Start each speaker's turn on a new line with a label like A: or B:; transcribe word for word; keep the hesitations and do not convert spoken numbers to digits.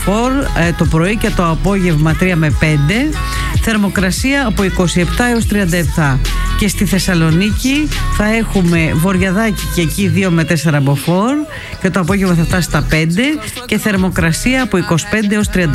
A: το πρωί και το απόγευμα τρία με πέντε, θερμοκρασία από είκοσι επτά έως τριάντα επτά. Και στη Θεσσαλονίκη θα έχουμε Βορειαδάκι και εκεί δύο με τέσσερα μποφόρ και το απόγευμα θα φτάσει στα πέντε και θερμοκρασία από είκοσι πέντε έως τριάντα.